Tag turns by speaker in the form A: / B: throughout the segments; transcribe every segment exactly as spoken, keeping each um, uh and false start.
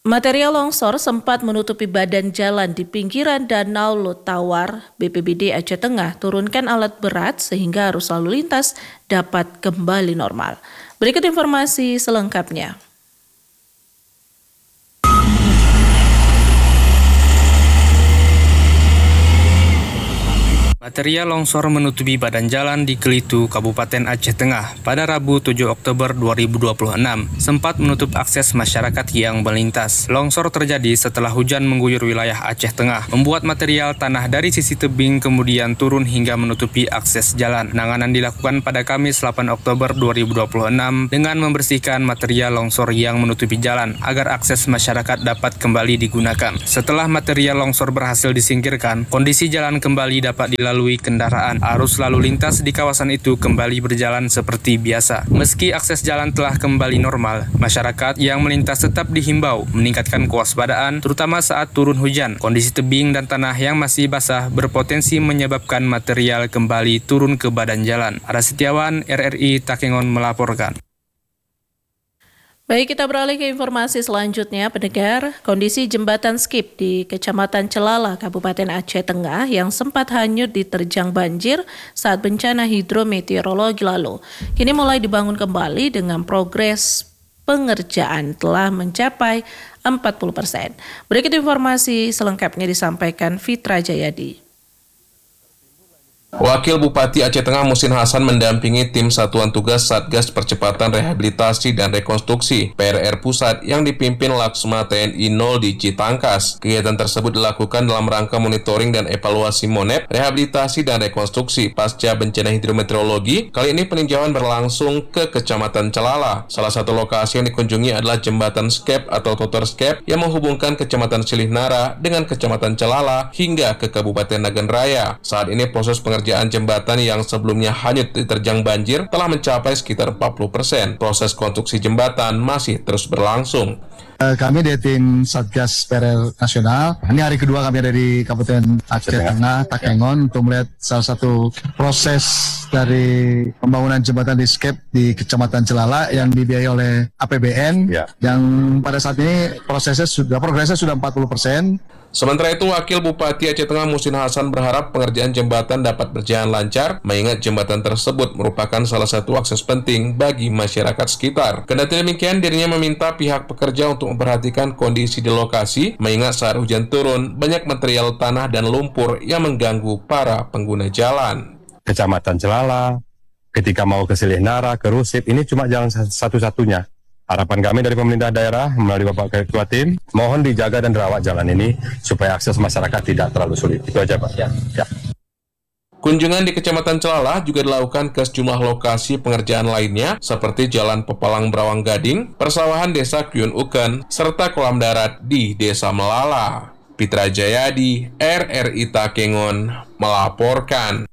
A: Material longsor sempat menutupi badan jalan di pinggiran Danau Lotawar. B P B D Aceh Tengah turunkan alat berat sehingga arus lalu lintas dapat kembali normal. Berikut informasi selengkapnya.
B: Material longsor menutupi badan jalan di Kelitu, Kabupaten Aceh Tengah pada Rabu tujuh Oktober dua ribu dua puluh enam, sempat menutup akses masyarakat yang melintas. Longsor terjadi setelah hujan mengguyur wilayah Aceh Tengah, membuat material tanah dari sisi tebing kemudian turun hingga menutupi akses jalan. Penanganan dilakukan pada Kamis delapan Oktober dua ribu dua puluh enam dengan membersihkan material longsor yang menutupi jalan agar akses masyarakat dapat kembali digunakan. Setelah material longsor berhasil disingkirkan, kondisi jalan kembali dapat dilalui melalui kendaraan. Arus lalu lintas di kawasan itu kembali berjalan seperti biasa. Meski akses jalan telah kembali normal, masyarakat yang melintas tetap dihimbau meningkatkan kewaspadaan, terutama saat turun hujan. Kondisi tebing dan tanah yang masih basah berpotensi menyebabkan material kembali turun ke badan jalan. Ara Setiawan, R R I Takengon melaporkan.
A: Baik, kita beralih ke informasi selanjutnya. Pendengar, kondisi jembatan Skip di Kecamatan Celala, Kabupaten Aceh Tengah yang sempat hanyut diterjang banjir saat bencana hidrometeorologi lalu, kini mulai dibangun kembali dengan progres pengerjaan telah mencapai empat puluh persen. Berikut informasi selengkapnya disampaikan Fitra Jayadi.
C: Wakil Bupati Aceh Tengah Muhsin Hasan mendampingi tim Satuan Tugas Satgas Percepatan Rehabilitasi dan Rekonstruksi P R R Pusat yang dipimpin Laksma T N I nol di Citangkas. Kegiatan tersebut dilakukan dalam rangka monitoring dan evaluasi MONEP, rehabilitasi dan rekonstruksi pasca bencana hidrometeorologi. Kali ini peninjauan berlangsung ke Kecamatan Celala. Salah satu lokasi yang dikunjungi adalah Jembatan Skep atau Totor Skep yang menghubungkan Kecamatan Silihnara dengan Kecamatan Celala hingga ke Kabupaten Nagan Raya. Saat ini proses pengerjaan Pengerjaan jembatan yang sebelumnya hanyut diterjang banjir telah mencapai sekitar empat puluh persen. Proses konstruksi jembatan masih terus berlangsung.
D: Kami dari tim Satgas P R R Nasional, ini hari kedua kami ada di Kabupaten Aceh Tengah, Takengon, untuk melihat salah satu proses dari pembangunan jembatan di Skep di Kecamatan Celala yang dibiayai oleh A P B N, ya. Yang pada saat ini prosesnya sudah progresnya sudah empat puluh persen.
C: Sementara itu, Wakil Bupati Aceh Tengah Muhsin Hasan berharap pengerjaan jembatan dapat berjalan lancar, mengingat jembatan tersebut merupakan salah satu akses penting bagi masyarakat sekitar. Kendati demikian, dirinya meminta pihak pekerja untuk memperhatikan kondisi di lokasi, mengingat saat hujan turun, banyak material tanah dan lumpur yang mengganggu para pengguna jalan.
E: Kecamatan Celala, ketika mau ke Silihnara, ke Rusip, ini cuma jalan satu-satunya. Harapan kami dari pemerintah daerah melalui Bapak Ketua Tim, mohon dijaga dan rawat jalan ini supaya akses masyarakat tidak terlalu sulit. Itu aja Pak. Ya. Ya.
C: Kunjungan di Kecamatan Celala juga dilakukan ke sejumlah lokasi pengerjaan lainnya seperti Jalan Pepalang Berawang Gading, persawahan Desa Kyun Uken, serta kolam darat di Desa Melala. Fitra Jayadi, R R I Takengon melaporkan.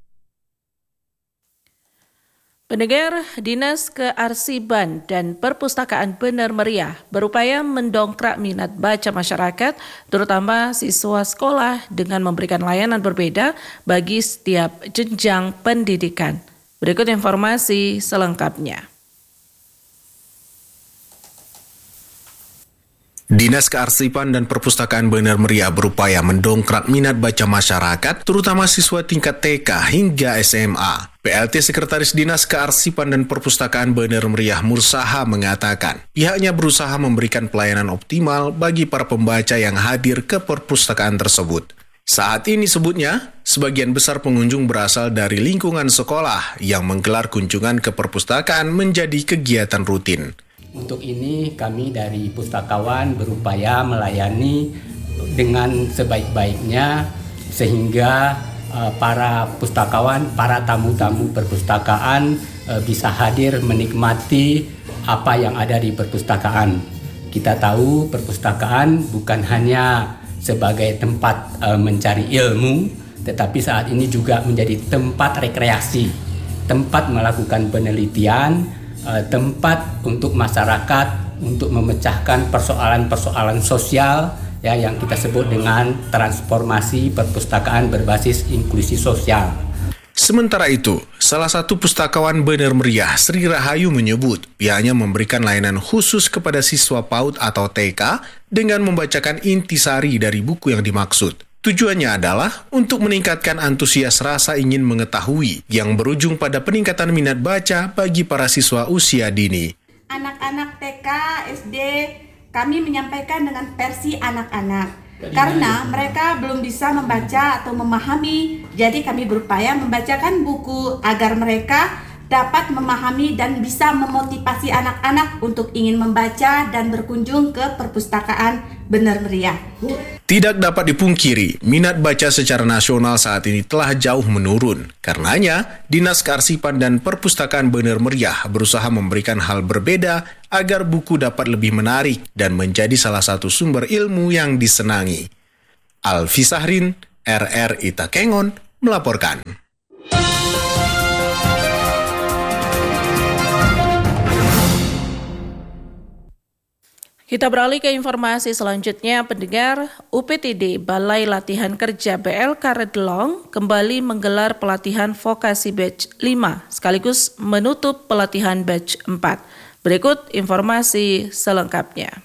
A: Pendengar, Dinas Kearsipan dan Perpustakaan Benar Meriah berupaya mendongkrak minat baca masyarakat, terutama siswa sekolah dengan memberikan layanan berbeda bagi setiap jenjang pendidikan. Berikut informasi selengkapnya.
F: Dinas Kearsipan dan Perpustakaan Benar Meriah berupaya mendongkrak minat baca masyarakat, terutama siswa tingkat T K hingga S M A. P L T Sekretaris Dinas Kearsipan dan Perpustakaan Benar Meriah Mursaha mengatakan, pihaknya berusaha memberikan pelayanan optimal bagi para pembaca yang hadir ke perpustakaan tersebut. Saat ini sebutnya, sebagian besar pengunjung berasal dari lingkungan sekolah yang menggelar kunjungan ke perpustakaan menjadi kegiatan rutin.
G: Untuk ini kami dari pustakawan berupaya melayani dengan sebaik-baiknya sehingga uh, para pustakawan, para tamu-tamu perpustakaan uh, bisa hadir menikmati apa yang ada di perpustakaan. Kita tahu perpustakaan bukan hanya sebagai tempat uh, mencari ilmu, tetapi saat ini juga menjadi tempat rekreasi, tempat melakukan penelitian, tempat untuk masyarakat untuk memecahkan persoalan-persoalan sosial ya yang kita sebut dengan transformasi perpustakaan berbasis inklusi sosial.
F: Sementara itu, salah satu pustakawan Bener Meriah, Sri Rahayu menyebut pihaknya memberikan layanan khusus kepada siswa PAUD atau T K dengan membacakan intisari dari buku yang dimaksud. Tujuannya adalah untuk meningkatkan antusias rasa ingin mengetahui yang berujung pada peningkatan minat baca bagi para siswa usia dini.
H: Anak-anak T K, S D, kami menyampaikan dengan versi anak-anak. Karena mereka belum bisa membaca atau memahami, jadi kami berupaya membacakan buku agar mereka dapat memahami dan bisa memotivasi anak-anak untuk ingin membaca dan berkunjung ke perpustakaan Bener Meriah.
F: Tidak dapat dipungkiri, minat baca secara nasional saat ini telah jauh menurun. Karenanya, Dinas Kearsipan dan Perpustakaan Bener Meriah berusaha memberikan hal berbeda agar buku dapat lebih menarik dan menjadi salah satu sumber ilmu yang disenangi. Alfi Sahrin, R R I Takengon, melaporkan.
A: Kita beralih ke informasi selanjutnya, pendengar. U P T D Balai Latihan Kerja B L K Redlong kembali menggelar pelatihan vokasi batch lima sekaligus menutup pelatihan batch empat. Berikut informasi selengkapnya.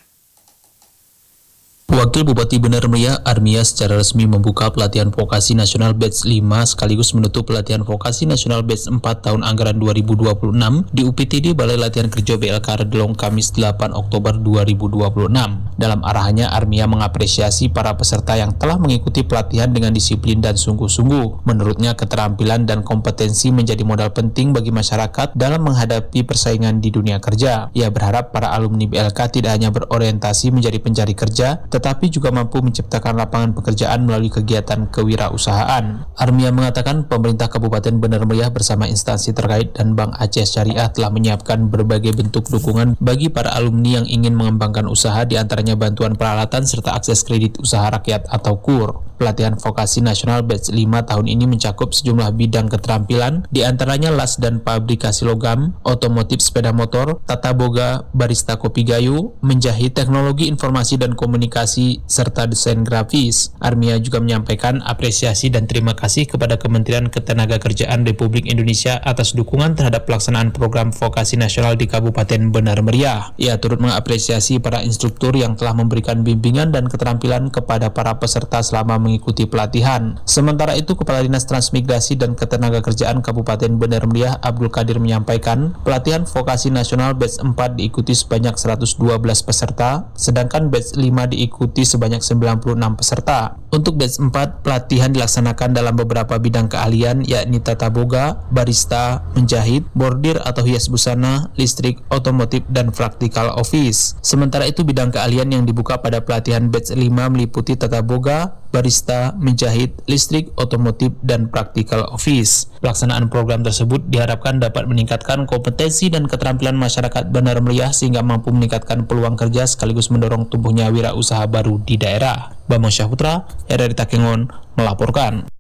I: Wakil Bupati Bener Meriah Armia secara resmi membuka pelatihan vokasi nasional batch lima sekaligus menutup pelatihan vokasi nasional batch empat tahun anggaran dua ribu dua puluh enam di U P T D Balai Latihan Kerja B L K Redlong Kamis delapan Oktober dua ribu dua puluh enam. Dalam arahannya, Armia mengapresiasi para peserta yang telah mengikuti pelatihan dengan disiplin dan sungguh-sungguh. Menurutnya, keterampilan dan kompetensi menjadi modal penting bagi masyarakat dalam menghadapi persaingan di dunia kerja. Ia berharap para alumni B L K tidak hanya berorientasi menjadi pencari kerja, tetapi juga mampu menciptakan lapangan pekerjaan melalui kegiatan kewirausahaan. Armia mengatakan pemerintah Kabupaten Bener Meriah bersama instansi terkait dan Bank Aceh Syariah telah menyiapkan berbagai bentuk dukungan bagi para alumni yang ingin mengembangkan usaha, diantaranya bantuan peralatan serta akses kredit usaha rakyat atau K U R. Pelatihan vokasi nasional batch lima tahun ini mencakup sejumlah bidang keterampilan, diantaranya las dan pabrikasi logam, otomotif sepeda motor, tata boga, barista kopi gayo, menjahit, teknologi informasi dan komunikasi, serta desain grafis. Armia juga menyampaikan apresiasi dan terima kasih kepada Kementerian Ketenagakerjaan Republik Indonesia atas dukungan terhadap pelaksanaan program vokasi nasional di Kabupaten Bener Meriah. Ia turut mengapresiasi para instruktur yang telah memberikan bimbingan dan keterampilan kepada para peserta selama mengikuti pelatihan. Sementara itu, Kepala Dinas Transmigrasi dan Ketenagakerjaan Kabupaten Bener Meriah Abdul Qadir menyampaikan pelatihan vokasi nasional batch empat diikuti sebanyak seratus dua belas peserta, sedangkan batch lima diikuti sebanyak sembilan puluh enam peserta. Untuk batch empat, pelatihan dilaksanakan dalam beberapa bidang keahlian, yakni tata boga, barista, menjahit, bordir atau hias busana, listrik, otomotif, dan practical office. Sementara itu, bidang keahlian yang dibuka pada pelatihan batch lima meliputi tata boga, barista, menjahit, listrik, otomotif, dan practical office. Pelaksanaan program tersebut diharapkan dapat meningkatkan kompetensi dan keterampilan masyarakat Bener Meriah sehingga mampu meningkatkan peluang kerja sekaligus mendorong tumbuhnya wirausaha baru di daerah. Bambang Syahputra, R R I Takengon, melaporkan.